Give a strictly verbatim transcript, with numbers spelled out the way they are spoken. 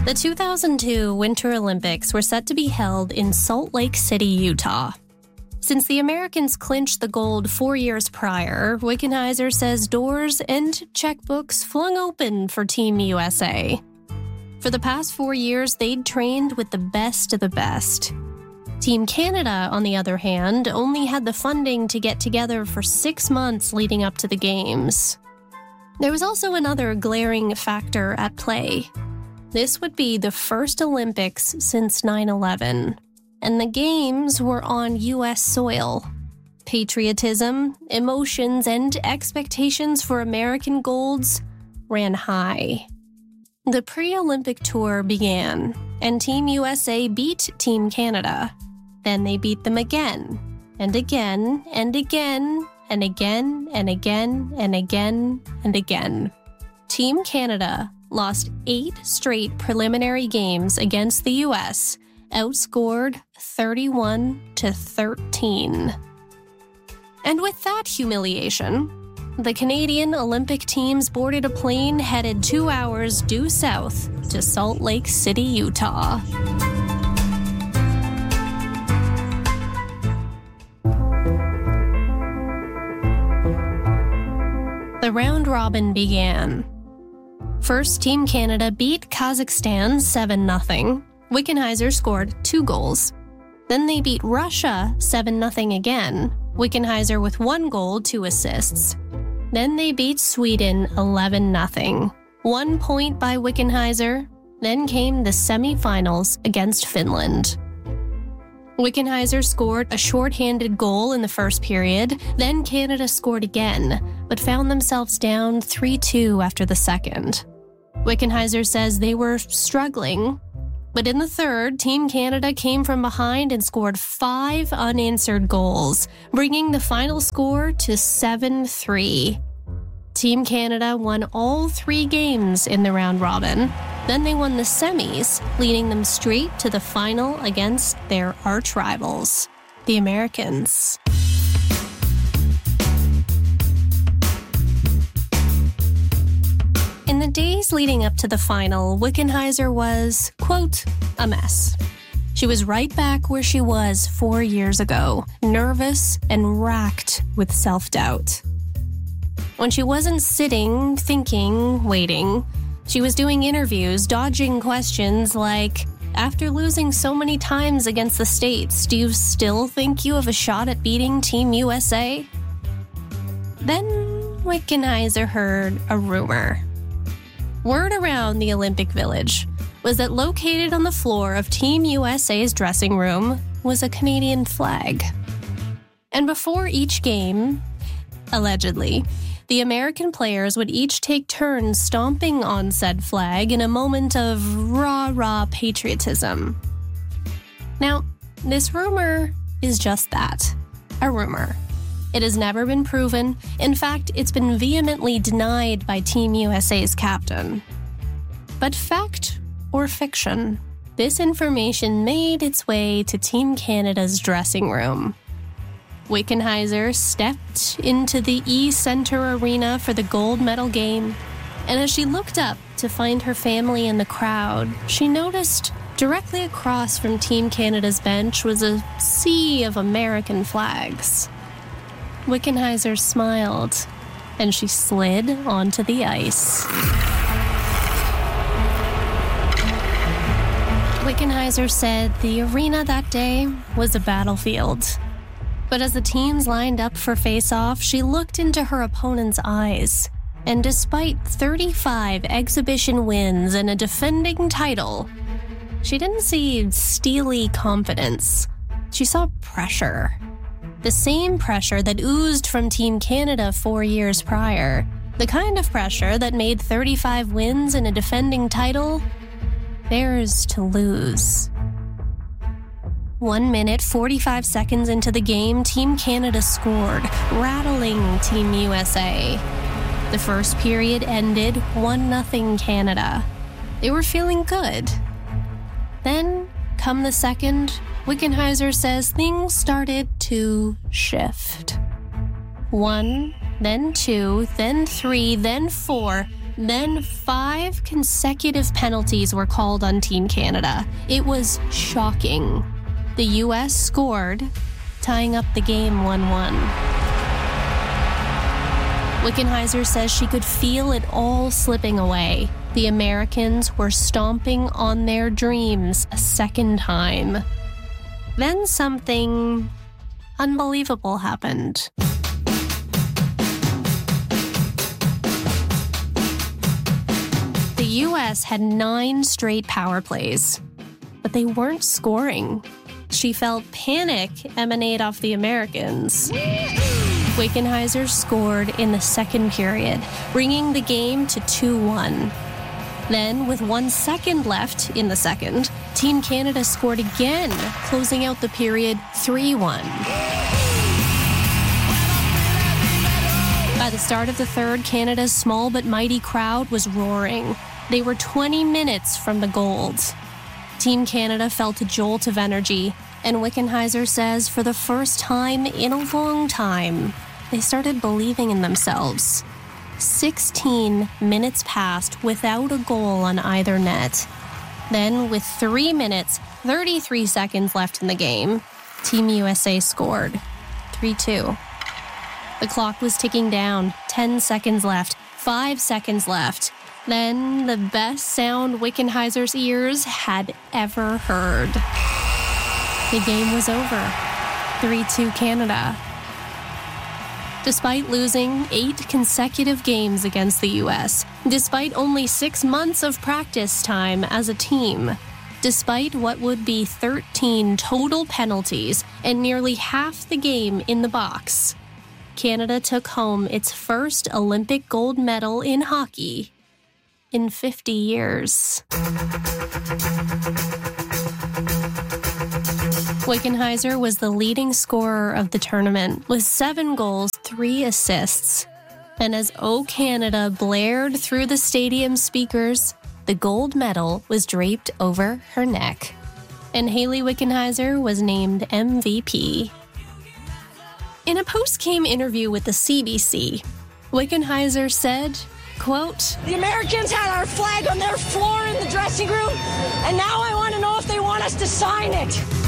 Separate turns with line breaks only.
The two thousand two Winter Olympics were set to be held in Salt Lake City, Utah. Since the Americans clinched the gold four years prior, Wickenheiser says doors and checkbooks flung open for Team U S A. For the past four years, they'd trained with the best of the best. Team Canada, on the other hand, only had the funding to get together for six months leading up to the Games. There was also another glaring factor at play. This would be the first Olympics since nine eleven, and the Games were on U S soil. Patriotism, emotions, and expectations for American golds ran high. The pre-Olympic tour began, and Team U S A beat Team Canada. Then they beat them again, and again, and again, and again, and again, and again, and again. Team Canada lost eight straight preliminary games against the U S, outscored thirty-one to thirteen. And with that humiliation, the Canadian Olympic teams boarded a plane headed two hours due south to Salt Lake City, Utah. The round robin began. First, Team Canada beat Kazakhstan seven nothing. Wickenheiser scored two goals. Then they beat Russia seven nothing again. Wickenheiser with one goal, two assists. Then they beat Sweden eleven nothing. One point by Wickenheiser. Then came the semifinals against Finland. Wickenheiser scored a shorthanded goal in the first period. Then Canada scored again, but found themselves down three two after the second. Wickenheiser says they were struggling, but in the third, Team Canada came from behind and scored five unanswered goals, bringing the final score to seven three. Team Canada won all three games in the round robin. Then they won the semis, leading them straight to the final against their arch rivals, the Americans. In the days leading up to the final, Wickenheiser was, quote, a mess. She was right back where she was four years ago, nervous and racked with self-doubt. When she wasn't sitting, thinking, waiting, she was doing interviews, dodging questions like, after losing so many times against the States, do you still think you have a shot at beating Team U S A? Then Wickenheiser heard a rumor. Word around the Olympic Village was that located on the floor of Team U S A's dressing room was a Canadian flag. And before each game, allegedly, the American players would each take turns stomping on said flag in a moment of rah-rah patriotism. Now, this rumor is just that, a rumor. It has never been proven. In fact, it's been vehemently denied by Team U S A's captain. But fact or fiction, this information made its way to Team Canada's dressing room. Wickenheiser stepped into the E-Center Arena for the gold medal game, and as she looked up to find her family in the crowd, she noticed directly across from Team Canada's bench was a sea of American flags. Wickenheiser smiled, and she slid onto the ice. Wickenheiser said the arena that day was a battlefield. But as the teams lined up for face-off, she looked into her opponent's eyes. And despite thirty-five exhibition wins and a defending title, she didn't see steely confidence. She saw pressure. The same pressure that oozed from Team Canada four years prior. The kind of pressure that made thirty-five wins and a defending title theirs to lose. One minute, forty-five seconds into the game, Team Canada scored, rattling Team U S A. The first period ended one nothing Canada. They were feeling good. Then, come the second, Wickenheiser says things started to shift. One, then two, then three, then four. Then five consecutive penalties were called on Team Canada. It was shocking. The U S scored, tying up the game one one. Wickenheiser says she could feel it all slipping away. The Americans were stomping on their dreams a second time. Then something unbelievable happened. The U S had nine straight power plays, but they weren't scoring. She felt panic emanate off the Americans. Wickenheiser scored in the second period, bringing the game to two one. Then, with one second left in the second, Team Canada scored again, closing out the period three one. By the start of the third, Canada's small but mighty crowd was roaring. They were twenty minutes from the gold. Team Canada felt a jolt of energy, and Wickenheiser says for the first time in a long time, they started believing in themselves. sixteen minutes passed without a goal on either net. Then, with three minutes, thirty-three seconds left in the game, Team U S A scored three two. The clock was ticking down, ten seconds left, five seconds left. Then, the best sound Wickenheiser's ears had ever heard. The game was over. three two Canada. Despite losing eight consecutive games against the U S, despite only six months of practice time as a team, despite what would be thirteen total penalties and nearly half the game in the box, Canada took home its first Olympic gold medal in hockey in fifty years. Wickenheiser was the leading scorer of the tournament with seven goals, three assists. And as O Canada blared through the stadium speakers, the gold medal was draped over her neck. And Hayley Wickenheiser was named M V P. In a post-game interview with the C B C, Wickenheiser said, quote,
"The Americans had our flag on their floor in the dressing room, and now I want to know if they want us to sign it."